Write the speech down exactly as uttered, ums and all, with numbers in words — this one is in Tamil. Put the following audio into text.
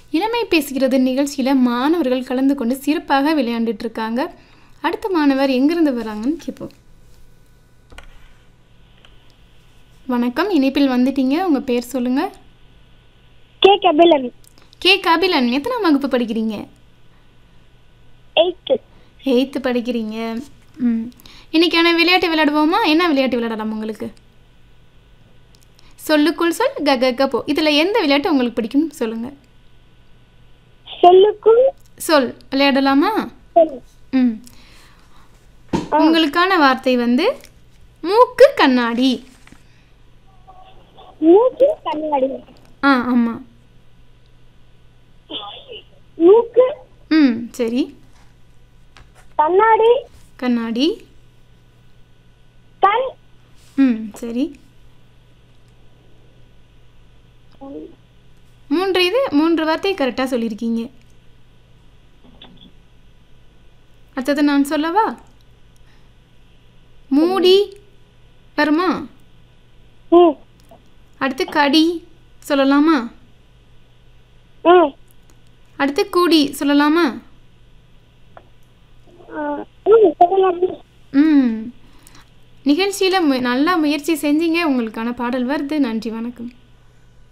இளமை பேசுகிறது நிகழ்ச்சியில் மாணவர்கள் கலந்து கொண்டு சிறப்பாக விளையாண்டுட்டு இருக்காங்க. அடுத்த மாணவர் எங்கிருந்து வராங்கன்னு கேட்போம். வணக்கம், இணைப்பில் வந்துட்டீங்க. உங்கள் பேர் சொல்லுங்கள். கே கபிலன். கே கபிலன், எத்தனாம் வகுப்பு படிக்கிறீங்க? எயித்து. எயித்து படிக்கிறீங்க. ம் இன்னைக்கான விளையாட்டு விளையாடுவோமா? என்ன விளையாட்டு விளையாடலாம் உங்களுக்கு? சொல்லுக்குள் சொல் கக போ. இதில் எந்த விளையாட்டு உங்களுக்கு பிடிக்கும் சொல்லுங்கள். சொல்லுக்குள் சொல் விளையாடலாமா? ம் உங்களுக்கான வார்த்தை வந்து மூக்கு கண்ணாடி. மூக்கு கண்ணாடி. ஆ ஆமாம். மூக்கு. ம் சரி. கண்ணாடி. கண்ணாடி. கண். ம் சரி. மூன்று இது மூன்று வார்த்தை கரெக்டாக சொல்லியிருக்கீங்க. அடுத்தது நான் சொல்லவா? மூடி வருமா? ம் அடுத்து கடி சொல்லலாமா? ம் அடுத்து கூடி சொல்லலாமா? ம் சொல்லலாம். ம் நிகழ்ச்சியில் மு நல்லா முயற்சி செஞ்சீங்க. உங்களுக்கான பாடல் வருது. நன்றி, வணக்கம்.